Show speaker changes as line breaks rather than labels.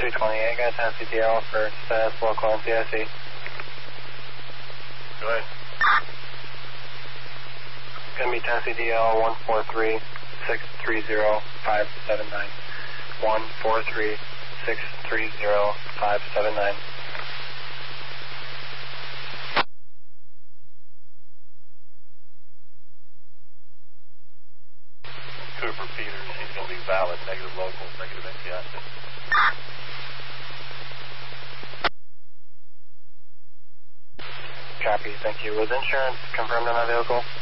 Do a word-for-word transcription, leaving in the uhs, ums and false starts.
two twenty-eight, got Taxi D L for status local N P I C.
Go ahead.
Gonna be Taxi D L one four three six three zero five seven nine. one four three six three zero five seven nine.
Cooper Peters, he's going to be valid, negative local, negative N P I C.
Copy, thank you. Was insurance confirmed on that vehicle?